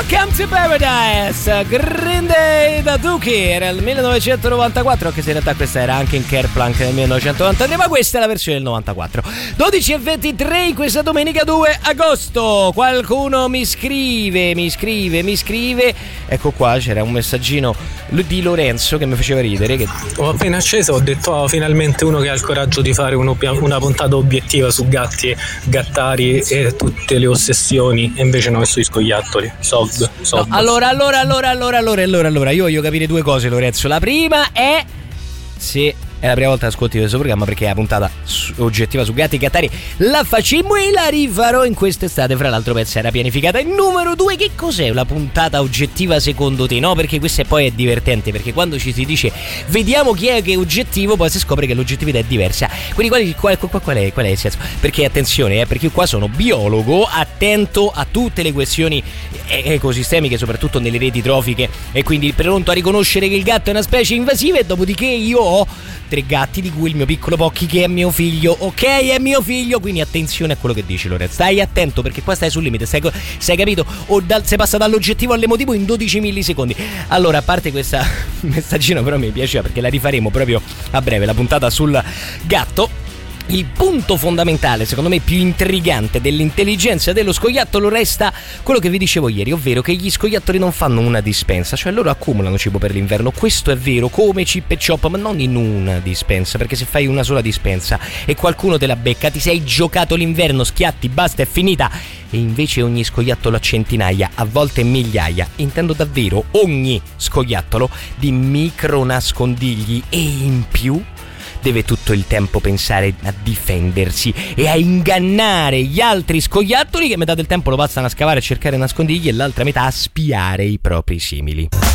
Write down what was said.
Welcome to Paradise, Green Day da Dookie. Era il 1994, anche se in realtà questa era anche in Kerplunk nel 1993, ma questa è la versione del 94. 12:23 questa domenica 2 agosto. Qualcuno mi scrive. Ecco qua, c'era un messaggino di Lorenzo che mi faceva ridere. Che... Ho appena acceso, ho detto finalmente uno che ha il coraggio di fare una puntata obiettiva su gatti, gattari e tutte le ossessioni, e invece no, sui scoiattoli. No, allora, io voglio capire due cose, Lorenzo. La prima è se è la prima volta che ascolti questo programma, perché è la puntata oggettiva su gatti e gattari la facemmo e la rifarò in quest'estate. Fra l'altro penso era pianificata. E numero due, che cos'è la puntata oggettiva secondo te? No, perché questa poi è divertente, perché quando ci si dice vediamo chi è che è oggettivo, poi si scopre che l'oggettività è diversa. Quindi qual è il senso? Perché attenzione, perché io qua sono biologo, attento a tutte le questioni ecosistemiche, soprattutto nelle reti trofiche, e quindi pronto a riconoscere che il gatto è una specie invasiva. E dopodiché io ho 3 gatti, di cui il mio piccolo Pocchi che è mio figlio, ok? È mio figlio, quindi attenzione a quello che dici, Lorenzo. Stai attento, perché qua stai sul limite, sei capito? Si passa dall'oggettivo all'emotivo in 12 millisecondi. Allora, a parte questo messaggino, però mi piaceva, perché la rifaremo proprio a breve, la puntata sul gatto. Il punto fondamentale, secondo me più intrigante dell'intelligenza dello scoiattolo resta quello che vi dicevo ieri, ovvero che gli scoiattoli non fanno una dispensa, cioè loro accumulano cibo per l'inverno. Questo è vero, come Chip e Chop, ma non in una dispensa, perché se fai una sola dispensa e qualcuno te la becca, ti sei giocato l'inverno, schiatti, basta, è finita. E invece ogni scoiattolo ha centinaia, a volte migliaia, intendo davvero ogni scoiattolo, di micro nascondigli, e in più deve tutto il tempo pensare a difendersi e a ingannare gli altri scoiattoli, che metà del tempo lo passano a scavare e cercare nascondigli e l'altra metà a spiare i propri simili.